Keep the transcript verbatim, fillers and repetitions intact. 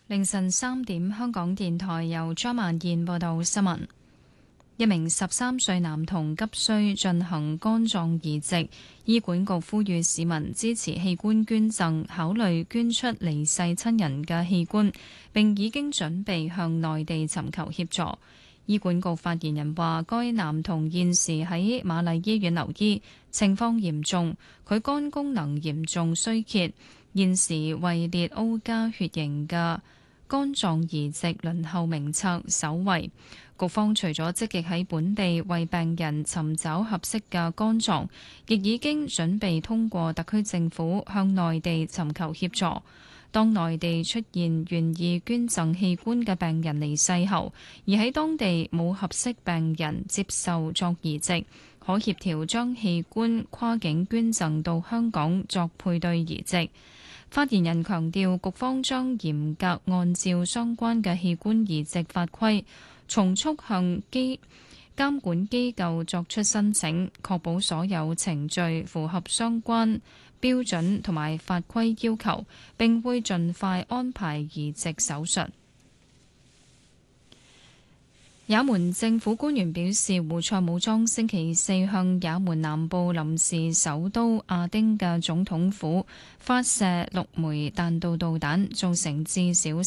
凌晨三點，香港電台由張曼燕報道新聞。一名十三歲男童急需進行肝臟移植，醫管局呼籲市民支持器官捐贈，考慮捐出離世親人嘅器官，並已經準備向內地尋求協助。醫管局發言人話，該男童現時喺瑪麗醫院留醫，情況嚴重，佢肝功能嚴重衰竭，現時位列 O 加血型嘅肝臟移植輪候名冊首位。局方除咗積極喺本地為病人尋找合適嘅肝臟，亦已經準備通過特區政府向內地尋求協助。當內地出現願意捐贈器官嘅病人離世後，而喺當地冇合適病人接受作移植，可協調將器官跨境捐贈到香港作配對移植。發言人強調，局方將嚴格按照相關嘅器官移植法規，從速向機監管機構作出申請，確保所有程序符合相關標準同埋法規要求，並會盡快安排移植手術。也門政府官員表示，胡塞武裝星期四向也門南部臨時首都亞丁嘅總統府發射六枚彈道導彈，造成至少